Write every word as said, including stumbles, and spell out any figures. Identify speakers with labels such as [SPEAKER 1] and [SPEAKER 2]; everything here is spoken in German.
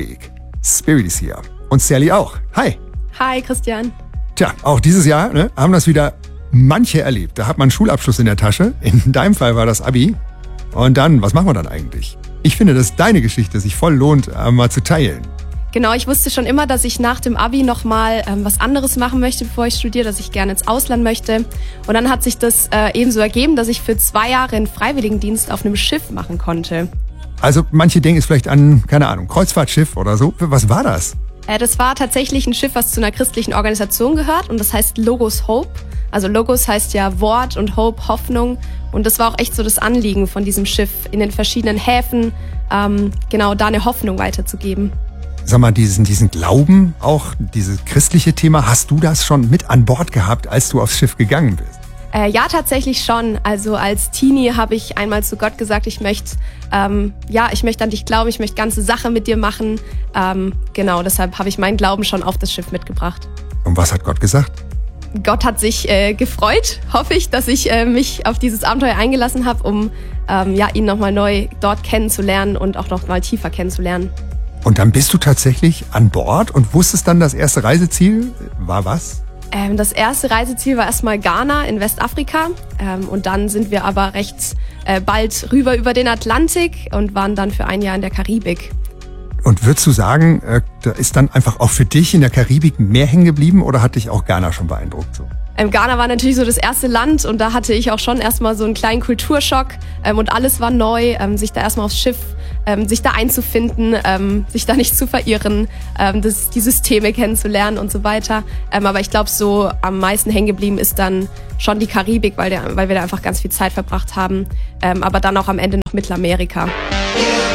[SPEAKER 1] Karibik. Spirit ist hier. Und Sally auch. Hi.
[SPEAKER 2] Hi, Christian.
[SPEAKER 1] Tja, auch dieses Jahr ne, haben das wieder manche erlebt. Da hat man einen Schulabschluss in der Tasche. In deinem Fall war das Abi. Und dann, was machen wir dann eigentlich? Ich finde, dass deine Geschichte sich voll lohnt, mal zu teilen.
[SPEAKER 2] Genau, ich wusste schon immer, dass ich nach dem Abi nochmal ähm, was anderes machen möchte, bevor ich studiere, dass ich gerne ins Ausland möchte. Und dann hat sich das äh, eben so ergeben, dass ich für zwei Jahre einen Freiwilligendienst auf einem Schiff machen konnte.
[SPEAKER 1] Also manche denken jetzt vielleicht an, keine Ahnung, Kreuzfahrtschiff oder so. Was war das?
[SPEAKER 2] Äh, das war tatsächlich ein Schiff, was zu einer christlichen Organisation gehört und das heißt Logos Hope. Also Logos heißt ja Wort und Hope, Hoffnung. Und das war auch echt so das Anliegen von diesem Schiff, in den verschiedenen Häfen ähm, genau da eine Hoffnung weiterzugeben.
[SPEAKER 1] Sag mal, diesen, diesen Glauben, auch dieses christliche Thema, hast du das schon mit an Bord gehabt, als du aufs Schiff gegangen bist?
[SPEAKER 2] Äh, ja, tatsächlich schon. Also als Teenie habe ich einmal zu Gott gesagt, ich möchte, ähm, ja, ich möchte an dich glauben, ich möchte ganze Sache mit dir machen. Ähm, genau, deshalb habe ich meinen Glauben schon auf das Schiff mitgebracht.
[SPEAKER 1] Und was hat Gott gesagt?
[SPEAKER 2] Gott hat sich äh, gefreut, hoffe ich, dass ich äh, mich auf dieses Abenteuer eingelassen habe, um ähm, ja, ihn nochmal neu dort kennenzulernen und auch nochmal tiefer kennenzulernen.
[SPEAKER 1] Und dann bist du tatsächlich an Bord und wusstest dann, das erste Reiseziel war was?
[SPEAKER 2] Ähm, das erste Reiseziel war erstmal Ghana in Westafrika. Ähm, und dann sind wir aber recht äh, bald rüber über den Atlantik und waren dann für ein Jahr in der Karibik.
[SPEAKER 1] Und würdest du sagen, äh, da ist dann einfach auch für dich in der Karibik mehr hängen geblieben oder hat dich auch Ghana schon beeindruckt? So?
[SPEAKER 2] Ähm, Ghana war natürlich so das erste Land und da hatte ich auch schon erstmal so einen kleinen Kulturschock ähm, und alles war neu, ähm, sich da erstmal aufs Schiff, ähm, sich da einzufinden, ähm, sich da nicht zu verirren, ähm, das, die Systeme kennenzulernen und so weiter. Ähm, aber ich glaube, so am meisten hängen geblieben ist dann schon die Karibik, weil, der, weil wir da einfach ganz viel Zeit verbracht haben, ähm, aber dann auch am Ende noch Mittelamerika.